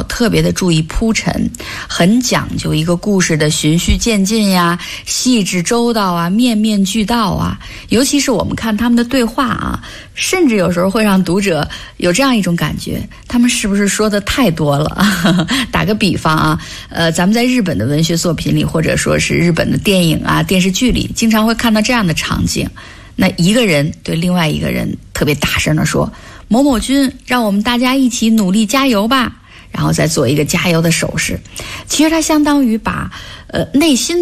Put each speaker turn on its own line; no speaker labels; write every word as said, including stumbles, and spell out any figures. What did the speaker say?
特别的注意铺陈，很讲究一个故事的循序渐进呀，细致周到啊，面面俱到啊。尤其是我们看他们的对话啊，甚至有时候会让读者有这样一种感觉，他们是不是说的太多了？打个比方啊，呃，咱们在日本的文学作品里，或者说是日本的电影啊、电视剧里，经常会看到这样的场景。那一个人对另外一个人特别大声地说：“某某君，让我们大家一起努力加油吧。”然后再做一个加油的手势。其实它相当于把呃内心